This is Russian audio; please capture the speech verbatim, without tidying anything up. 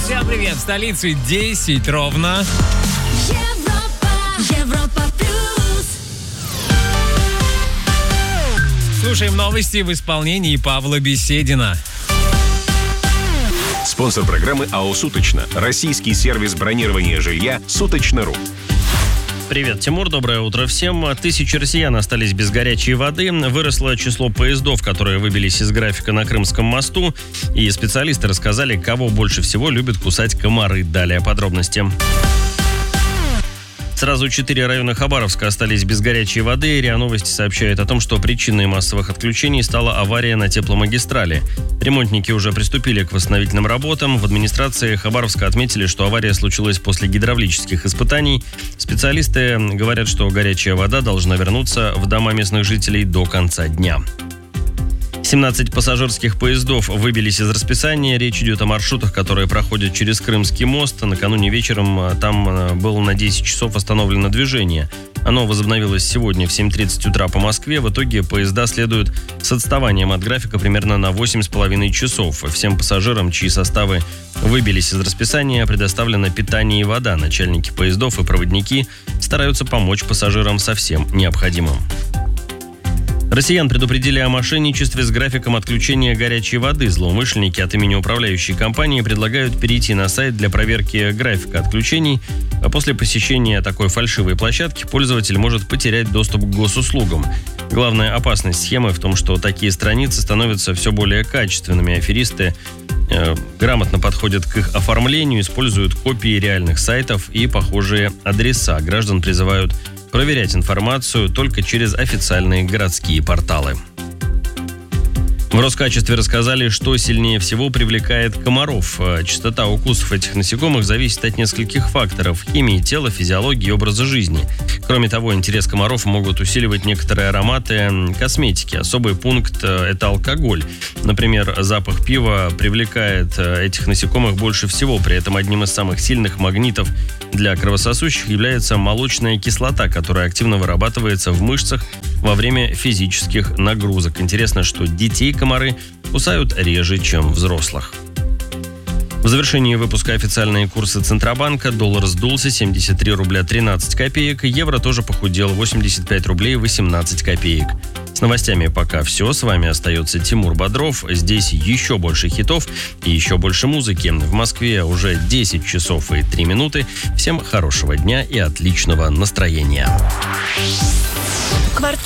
Всем привет, в столице десять ровно. Европа, Европа плюс. Слушаем новости в исполнении Павла Беседина. Спонсор программы АО «Суточно». Российский сервис бронирования жилья «Суточно.ру». Привет, Тимур, доброе утро всем. Тысячи россиян остались без горячей воды. Выросло число поездов, которые выбились из графика на Крымском мосту. И специалисты рассказали, кого больше всего любят кусать комары. Далее подробности. Сразу четыре района Хабаровска остались без горячей воды. РИА Новости сообщает о том, что причиной массовых отключений стала авария на тепломагистрали. Ремонтники уже приступили к восстановительным работам. В администрации Хабаровска отметили, что авария случилась после гидравлических испытаний. Специалисты говорят, что горячая вода должна вернуться в дома местных жителей до конца дня. семнадцать пассажирских поездов выбились из расписания. Речь идет о маршрутах, которые проходят через Крымский мост. Накануне вечером там было на десять часов остановлено движение. Оно возобновилось сегодня в семь тридцать утра по Москве. В итоге поезда следуют с отставанием от графика примерно на восемь с половиной часов. Всем пассажирам, чьи составы выбились из расписания, предоставлено питание и вода. Начальники поездов и проводники стараются помочь пассажирам со всем необходимым. Россиян предупредили о мошенничестве с графиком отключения горячей воды. Злоумышленники от имени управляющей компании предлагают перейти на сайт для проверки графика отключений. А после посещения такой фальшивой площадки пользователь может потерять доступ к госуслугам. Главная опасность схемы в том, что такие страницы становятся все более качественными. Аферисты э, грамотно подходят к их оформлению, используют копии реальных сайтов и похожие адреса. Граждан призывают проверять информацию только через официальные городские порталы. В Роскачестве рассказали, что сильнее всего привлекает комаров. Частота укусов этих насекомых зависит от нескольких факторов: химии тела, физиологии и образа жизни. Кроме того, интерес комаров могут усиливать некоторые ароматы косметики. Особый пункт – это алкоголь. Например, запах пива привлекает этих насекомых больше всего. При этом одним из самых сильных магнитов для кровососущих является молочная кислота, которая активно вырабатывается в мышцах во время физических нагрузок. Интересно, что детей комары кусают реже, чем взрослых. В завершении выпуска официальные курсы Центробанка. Доллар сдулся семьдесят три рубля тринадцать копеек. Евро тоже похудел восемьдесят пять рублей восемнадцать копеек. С новостями пока все. С вами остается Тимур Бодров. Здесь еще больше хитов и еще больше музыки. В Москве уже десять часов и три минуты. Всем хорошего дня и отличного настроения.